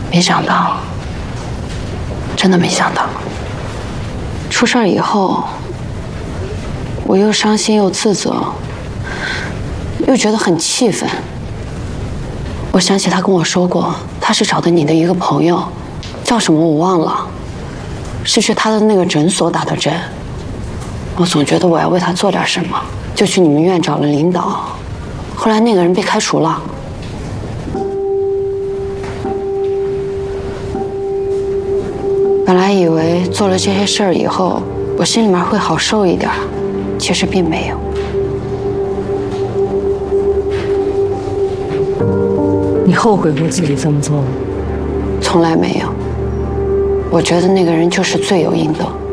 没想到，真的没想到，出事儿以后，我又伤心又自责，又觉得很气愤。我想起他跟我说过，他是找的你的一个朋友，叫什么我忘了，是去他的那个诊所打的针。我总觉得我要为他做点什么，就去你们院找了领导，后来那个人被开除了。本来以为做了这些事儿以后，我心里面会好受一点，其实并没有。 你后悔过自己这么做吗？ 从来没有。我觉得那个人就是罪有应得。